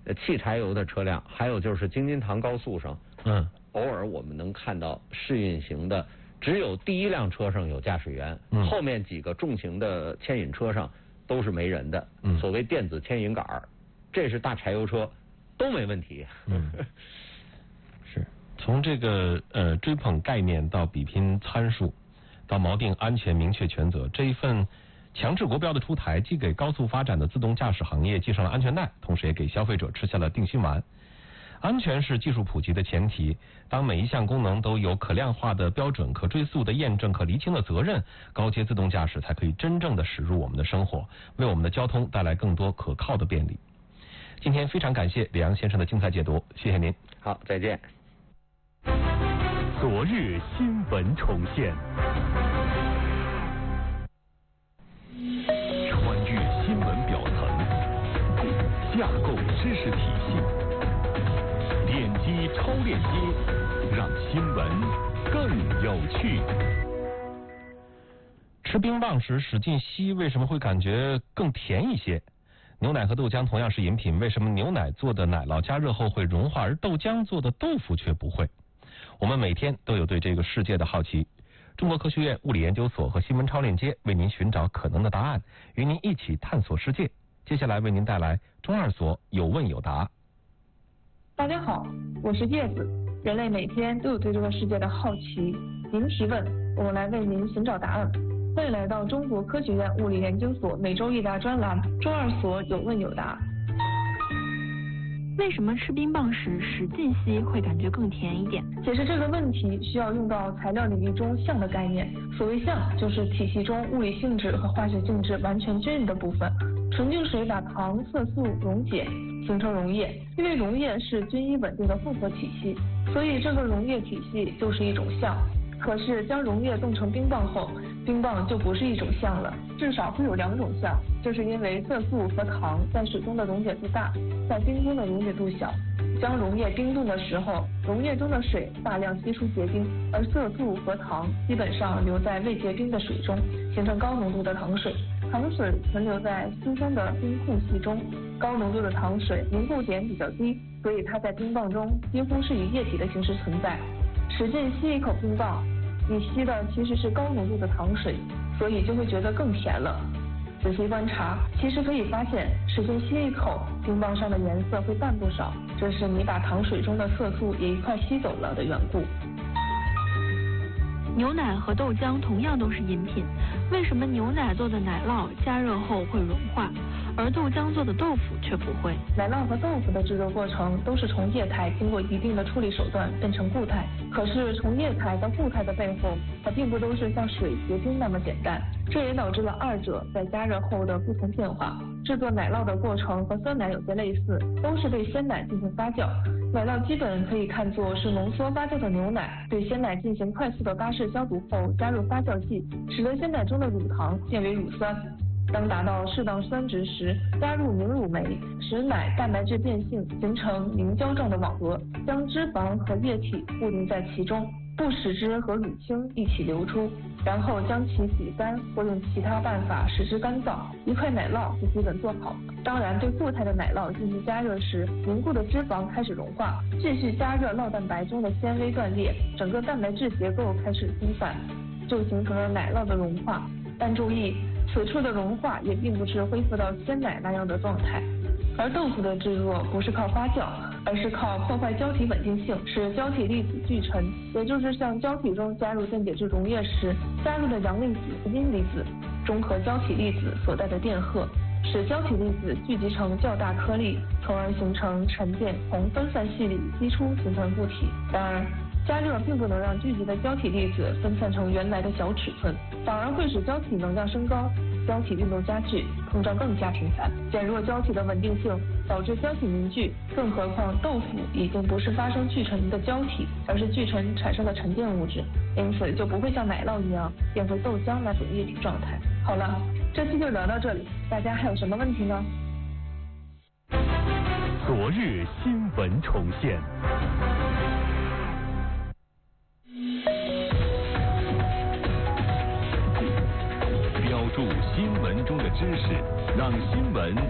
汽柴油的车辆，还有就是京津唐高速上，偶尔我们能看到试运行的，只有第一辆车上有驾驶员，后面几个重型的牵引车上都是没人的，所谓电子牵引杆，这是大柴油车都没问题。 是从这个追捧概念到比拼参数，到锚定安全明确权责，这一份强制国标的出台，既给高速发展的自动驾驶行业系上了安全带，同时也给消费者吃下了定心丸。安全是技术普及的前提，当每一项功能都有可量化的标准、可追溯的验证、可厘清的责任，高阶自动驾驶才可以真正的驶入我们的生活，为我们的交通带来更多可靠的便利。今天非常感谢李阳先生的精彩解读，谢谢您。 好，再见。 昨日新闻重现，穿越新闻表层，架构知识体系，点击超链接，让新闻更有趣。 吃冰棒时使劲吸，为什么会感觉更甜一些？牛奶和豆浆同样是饮品，为什么牛奶做的奶酪加热后会融化，而豆浆做的豆腐却不会？我们每天都有对这个世界的好奇。中国科学院物理研究所和新闻超链接为您寻找可能的答案，与您一起探索世界。接下来为您带来中二所有问有答。 大家好，我是叶子。人类每天都有对这个世界的好奇，您提问，我们来为您寻找答案。欢迎来到中国科学院物理研究所每周一答专栏中二所有问有答。 为什么吃冰棒时使劲吸会感觉更甜一点？ 解释这个问题需要用到材料领域中相的概念。所谓相，就是体系中物理性质和化学性质完全均匀的部分。纯净水把糖、色素溶解，形成溶液。因为溶液是均一稳定的复合体系，所以这个溶液体系就是一种相。可是将溶液冻成冰棒后，冰棒就不是一种相了，至少会有两种相。这是因为色素和糖在水中的溶解度大，在冰中的溶解度小。将溶液冰冻的时候，溶液中的水大量析出结冰，而色素和糖基本上留在未结冰的水中，形成高浓度的糖水。糖水存留在稀松的冰库隙中，高浓度的糖水凝固点比较低，所以它在冰棒中几乎是以液体的形式存在。使劲吸一口冰棒，你吸的其实是高浓度的糖水，所以就会觉得更甜了。仔细观察，其实可以发现，使劲吸一口，冰棒上的颜色会淡不少，这是你把糖水中的色素也一块吸走了的缘故。 牛奶和豆浆同样都是饮品，为什么牛奶做的奶酪加热后会融化，而豆浆做的豆腐却不会？ 奶酪和豆腐的制作过程都是从液态经过一定的处理手段变成固态，可是从液态到固态的背后，它并不都是像水结冰那么简单，这也导致了二者在加热后的不同变化。制作奶酪的过程和酸奶有些类似，都是对鲜奶进行发酵。奶酪基本可以看作是浓缩发酵的牛奶，对鲜奶进行快速的巴氏消毒后加入发酵剂，使得鲜奶中的乳糖变为乳酸。当达到适当酸值时，加入凝乳酶，使奶蛋白质变性，形成凝胶状的网格，将脂肪和液体固定在其中，不使之和乳清一起流出，然后将其洗干或用其他办法使之干燥，一块奶酪就基本做好。当然，对固态的奶酪进行加热时，凝固的脂肪开始融化，继续加热酪蛋白中的纤维断裂，整个蛋白质结构开始分散，就形成了奶酪的融化。但注意，此处的融化也并不是恢复到鲜奶那样的状态。而豆腐的制作不是靠发酵，而是靠破坏胶体稳定性，使胶体粒子聚沉，也就是向胶体中加入电解质溶液时加入的阳离子和阴离子中和胶体粒子所带的电荷，使胶体粒子聚集成较大颗粒，从而形成沉淀从分散细粒析出形成固体。然而加热并不能让聚集的胶体粒子分散成原来的小尺寸，反而会使胶体能量升高，胶体运动加剧，膨胀更加频繁，减弱胶体的稳定性，导致胶体凝聚。更何况豆腐已经不是发生聚沉的胶体，而是聚沉产生的沉淀物质，因此就不会像奶酪一样变回豆浆那种液体状态。好了，这期就聊到这里，大家还有什么问题呢？ 昨日新闻重现。标注新闻中的知识，让新闻